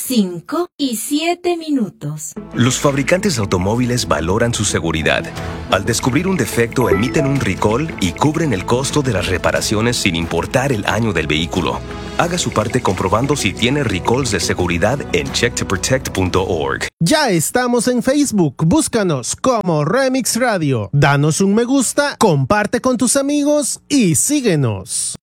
5 y 7 minutos. Los fabricantes de automóviles valoran su seguridad. Al descubrir un defecto, emiten un recall y cubren el costo de las reparaciones sin importar el año del vehículo. Haga su parte comprobando si tiene recalls de seguridad en checktoprotect.org. Ya estamos en Facebook. Búscanos como Remix Radio. Danos un me gusta, comparte con tus amigos y síguenos.